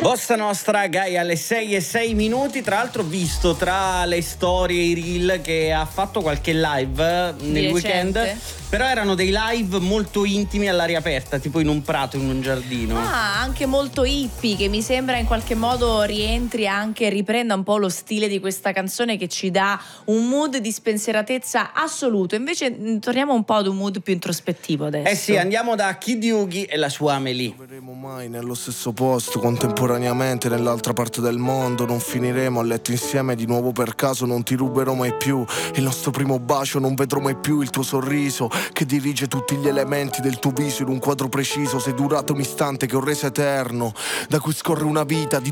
Bossa Nostra, Gaia, alle 6:06. Tra l'altro ho visto tra le storie, i reel, che ha fatto qualche live nel weekend. Però erano dei live molto intimi all'aria aperta, tipo in un prato, in un giardino. Anche molto hippie, che mi sembra in qualche modo rientri anche, riprenda un po' lo stile di questa canzone, che ci dà un mood di spensieratezza assoluto. Invece torniamo un po' ad un mood più introspettivo adesso. Eh sì, andiamo da Kid Yugi e la sua Amelie. Non verremo mai nello stesso posto, contemporaneamente nell'altra parte del mondo. Non finiremo a letto insieme di nuovo per caso. Non ti ruberò mai più il nostro primo bacio. Non vedrò mai più il tuo sorriso che dirige tutti gli elementi del tuo viso in un quadro preciso. Sei durato un istante che ho reso eterno, da cui scorre una vita di